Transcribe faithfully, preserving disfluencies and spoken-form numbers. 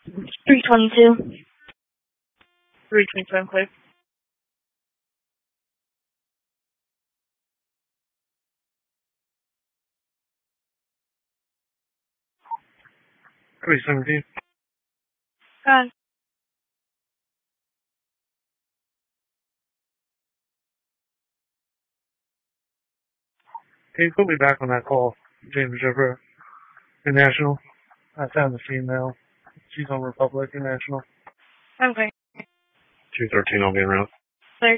three twenty-two. three twenty-seven, clear. three seventeen. Gun. Can you put me back on that call, James Jeffrey? International. I found the female. She's on Republic International. Okay. two thirteen, I'll be around.